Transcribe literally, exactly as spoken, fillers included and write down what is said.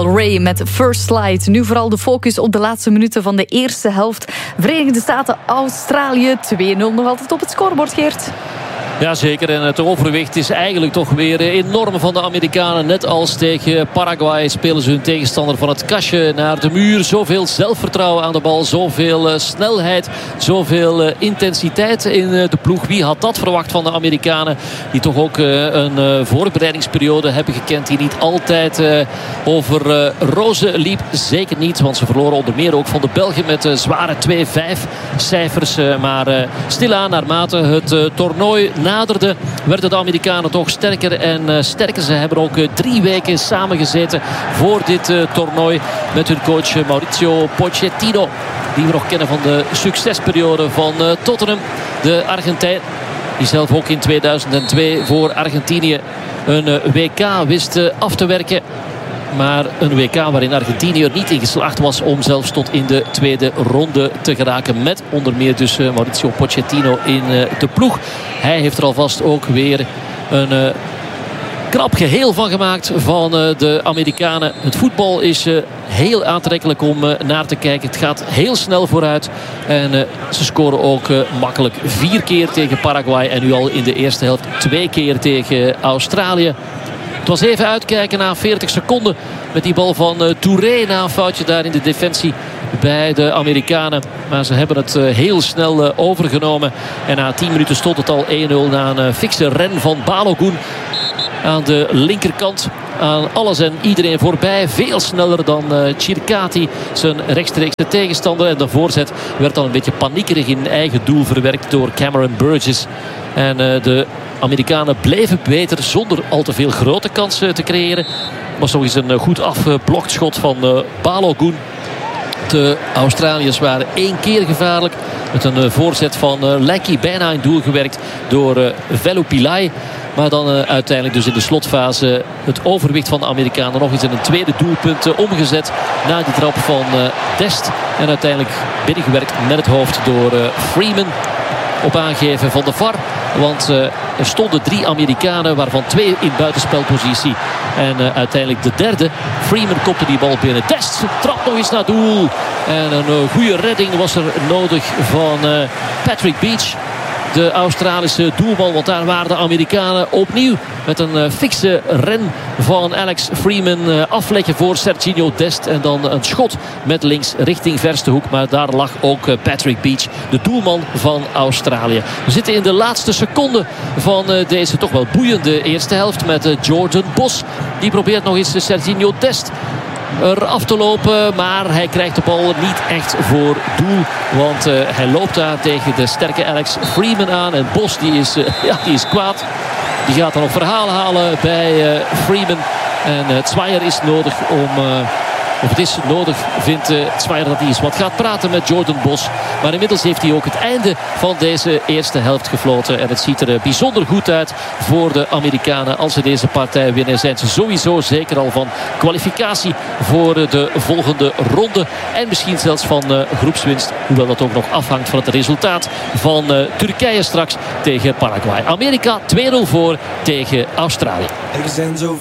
Ray met First Slide. Nu vooral de focus op de laatste minuten van de eerste helft. Verenigde Staten, Australië twee nul nog altijd op het scorebord, Geert. Jazeker, en het overwicht is eigenlijk toch weer enorm van de Amerikanen. Net als tegen Paraguay spelen ze hun tegenstander van het kastje naar de muur. Zoveel zelfvertrouwen aan de bal, zoveel uh, snelheid, zoveel uh, intensiteit in uh, de ploeg. Wie had dat verwacht van de Amerikanen? Die toch ook uh, een uh, voorbereidingsperiode hebben gekend die niet altijd uh, over uh, rozen liep. Zeker niet, want ze verloren onder meer ook van de Belgen met uh, zware twee vijf cijfers. Uh, maar uh, stilaan naarmate het uh, toernooi naderde, werden de Amerikanen toch sterker en uh, sterker. Ze hebben ook uh, drie weken samengezeten voor dit uh, toernooi met hun coach uh, Mauricio Pochettino, die we nog kennen van de succesperiode van uh, Tottenham. De Argentijn, die zelf ook in tweeduizend twee voor Argentinië een uh, W K wist uh, af te werken. Maar een W K waarin Argentinië er niet in geslaagd was om zelfs tot in de tweede ronde te geraken. Met onder meer dus uh, Mauricio Pochettino in uh, de ploeg. Hij heeft er alvast ook weer een uh, knap geheel van gemaakt van uh, de Amerikanen. Het voetbal is uh, heel aantrekkelijk om uh, naar te kijken. Het gaat heel snel vooruit. En uh, ze scoren ook uh, makkelijk vier keer tegen Paraguay. En nu al in de eerste helft twee keer tegen Australië. Het was even uitkijken na veertig seconden met die bal van uh, Touré na een foutje daar in de defensie bij de Amerikanen. Maar ze hebben het uh, heel snel uh, overgenomen. En na tien minuten stond het al één nul na een uh, fikse ren van Balogun aan de linkerkant. Aan alles en iedereen voorbij. Veel sneller dan uh, Chircati, zijn rechtstreekse tegenstander. En de voorzet werd dan een beetje paniekerig in eigen doel verwerkt door Cameron Burgess. En uh, de Amerikanen bleven beter zonder al te veel grote kansen te creëren. Was nog eens een goed afgeblokt schot van uh, Balogun. De Australiërs waren één keer gevaarlijk. Met een uh, voorzet van uh, Leckie bijna in doel gewerkt door uh, Velu Pillay. Maar dan uh, uiteindelijk dus in de slotfase het overwicht van de Amerikanen nog eens in een tweede doelpunt uh, omgezet. Na die trap van uh, Dest. En uiteindelijk binnengewerkt met het hoofd door uh, Freeman. Op aangeven van de V A R. Want uh, er stonden drie Amerikanen, waarvan twee in buitenspelpositie. En uh, uiteindelijk de derde. Freeman kopte die bal binnen. Dest trapt nog eens naar doel. En een uh, goede redding was er nodig van uh, Patrick Beach. De Australische doelman, want daar waren de Amerikanen opnieuw. Met een uh, fikse ren van Alex Freeman. Uh, afleggen voor Serginho Dest. En dan een schot met links richting verste hoek. Maar daar lag ook uh, Patrick Beach, de doelman van Australië. We zitten in de laatste seconde van uh, deze toch wel boeiende eerste helft. Met uh, Jordan Bos. Die probeert nog eens Serginho Dest er af te lopen, maar hij krijgt de bal niet echt voor doel, want uh, hij loopt daar tegen de sterke Alex Freeman aan en Bos die is, uh, ja, die is kwaad. Die gaat dan op verhaal halen bij uh, Freeman en uh, het zwaaier is nodig om... Uh, Of het is nodig, vindt uh, Zwaaier dat hij eens wat gaat praten met Jordan Bos. Maar inmiddels heeft hij ook het einde van deze eerste helft gefloten. En het ziet er uh, bijzonder goed uit voor de Amerikanen. Als ze deze partij winnen, zijn ze sowieso zeker al van kwalificatie voor uh, de volgende ronde. En misschien zelfs van uh, groepswinst. Hoewel dat ook nog afhangt van het resultaat van uh, Turkije straks tegen Paraguay. Amerika twee nul voor tegen Australië.